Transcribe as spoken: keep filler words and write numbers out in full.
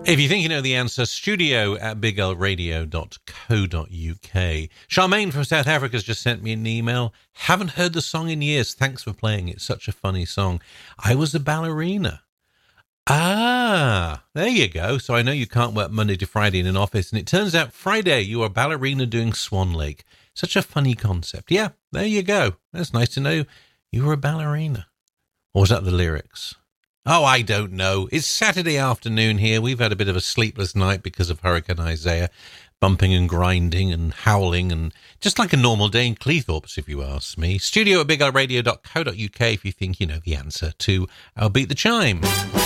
If you think you know the answer, studio at big l radio dot co dot u k. Charmaine from South Africa has just sent me an email. Haven't heard the song in years. Thanks for playing. It's such a funny song. I was a ballerina. Ah, there you go. So I know you can't work Monday to Friday in an office, and it turns out Friday you are a ballerina doing Swan Lake. Such a funny concept. Yeah, there you go. That's nice to know you were a ballerina. Or was that the lyrics? Oh, I don't know. It's Saturday afternoon here. We've had a bit of a sleepless night because of Hurricane Isaiah, bumping and grinding and howling, and just like a normal day in Cleethorpes, if you ask me. Studio at big l radio dot co dot u k if you think you know the answer to I'll Beat the Chime.